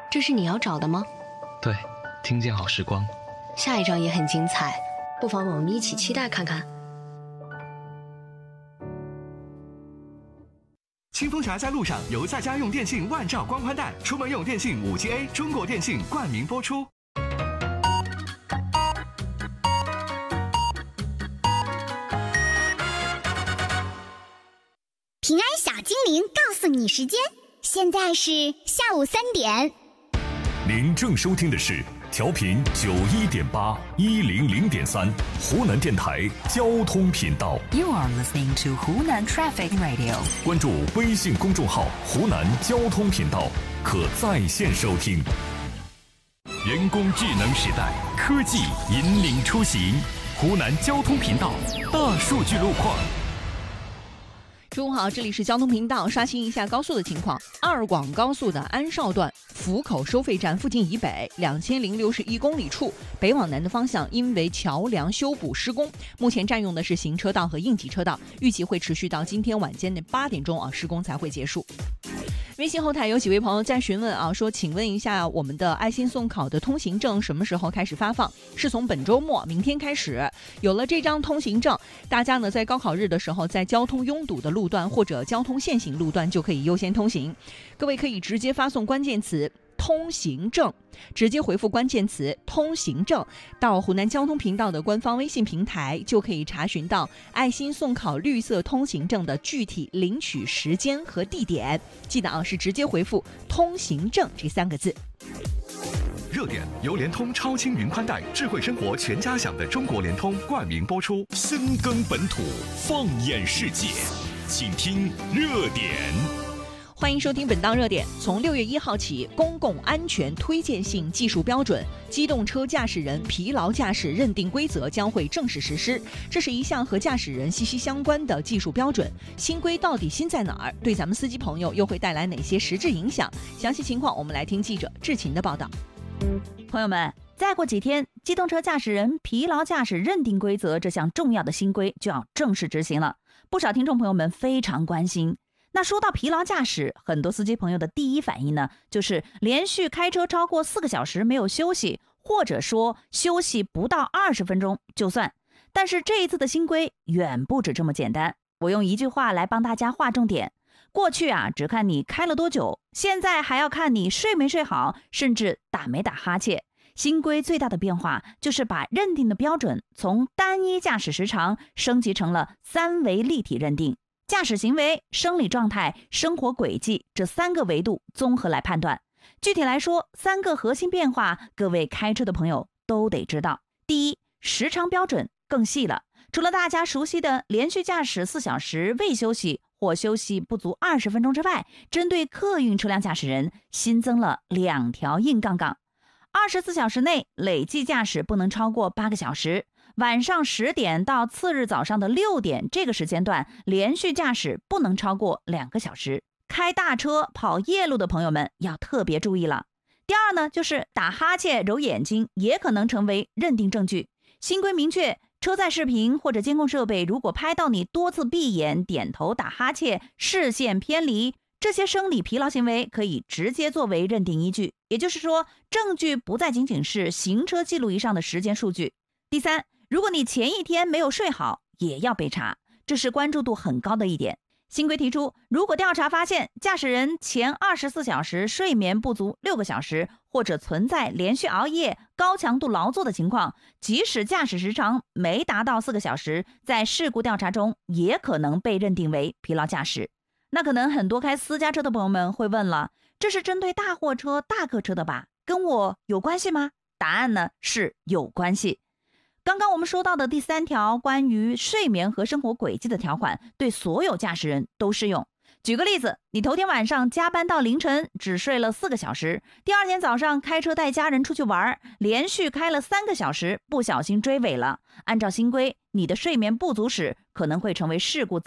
这是你要找的吗？ 对，听见好时光。 下一章也很精彩，不妨我们一起期待看看。 清风侠在路上由在家用电信万兆光宽带，出门用电信 5G A， 中国电信冠名播出。 平安小精灵告诉你时间，现在是下午3点。 您正收听的是调频91.8 100.3湖南电台交通频道。 You are listening to Hunan Traffic Radio。 关注微信公众号湖南交通频道，可在线收听。人工智能时代，科技引领出行。湖南交通频道大数据路况。 中午好，这里是交通频道，刷新一下高速的情况。二广高速的安绍段福口收费站附近以北2061公里处，北往南的方向因为桥梁修补施工，目前占用的是行车道和应急车道，预计会持续到今天晚间的8点钟施工才会结束。微信后台有几位朋友在询问说请问一下我们的爱心送考的通行证什么时候开始发放？是从本周末明天开始。有了这张通行证，大家呢在高考日的时候，在交通拥堵的路段或者交通限行路段就可以优先通行。各位可以直接发送关键词通行证，直接回复关键词通行证到湖南交通频道的官方微信平台，就可以查询到爱心送考绿色通行证的具体领取时间和地点。记得是直接回复通行证这3个字。 热点由联通超轻云宽带智慧生活全家享的中国联通冠名播出。 深耕本土，放眼世界，请听热点。 欢迎收听本档热点。从6月1号起，公共安全推荐性技术标准机动车驾驶人疲劳驾驶认定规则将会正式实施。这是一项和驾驶人息息相关的技术标准。新规到底新在哪儿？对咱们司机朋友又会带来哪些实质影响？详细情况我们来听记者志勤的报道。 朋友们，再过几天，机动车驾驶人疲劳驾驶认定规则这项重要的新规就要正式执行了。不少听众朋友们非常关心。那说到疲劳驾驶，很多司机朋友的第一反应呢，就是连续开车超过4个小时没有休息，或者说休息不到20分钟就算。但是这一次的新规远不止这么简单。我用一句话来帮大家划重点：过去只看你开了多久，现在还要看你睡没睡好，甚至打没打哈欠。新规最大的变化就是把认定的标准从单一驾驶时长升级成了3维立体认定。驾驶行为、生理状态、生活轨迹这3个维度综合来判断。具体来说，3个核心变化，各位开车的朋友都得知道。第一，时长标准更细了。除了大家熟悉的连续驾驶4小时未休息或休息不足20分钟之外，针对客运车辆驾驶人新增了2条硬杠杠。24小时内累计驾驶不能超过8个小时。晚上10点到次日早上的6点这个时间段，连续驾驶不能超过2个小时。开大车跑夜路的朋友们要特别注意了。第二呢，就是打哈欠、揉眼睛也可能成为认定证据。新规明确，车载视频或者监控设备如果拍到你多次闭眼、点头、打哈欠、视线偏离，这些生理疲劳行为可以直接作为认定依据。也就是说，证据不再仅仅是行车记录仪上的时间数据。第三，如果你前一天没有睡好，也要被查，这是关注度很高的一点。新规提出，如果调查发现驾驶人前24小时睡眠不足6个小时，或者存在连续熬夜、高强度劳作的情况，即使驾驶时长没达到4个小时，在事故调查中也可能被认定为疲劳驾驶。那可能很多开私家车的朋友们会问了，这是针对大货车、大客车的吧？跟我有关系吗？答案呢是有关系。刚刚我们说到的第3条关于睡眠和生活轨迹的条款，对所有驾驶人都适用。举个例子，你头天晚上加班到凌晨，只睡了4个小时，第二天早上开车带家人出去玩，连续开了3个小时，不小心追尾了。按照新规，你的睡眠不足时可能会成为事故